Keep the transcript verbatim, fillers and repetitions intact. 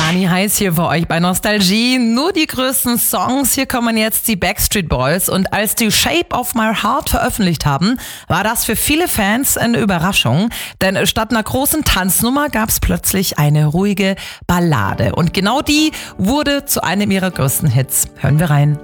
Money heiß hier für euch bei Nostalgie. Nur die größten Songs. Hier kommen jetzt die Backstreet Boys. Und als die Shape of My Heart veröffentlicht haben, war das für viele Fans eine Überraschung. Denn statt einer großen Tanznummer gab es plötzlich eine ruhige Ballade. Und genau die wurde zu einem ihrer größten Hits. Hören wir rein.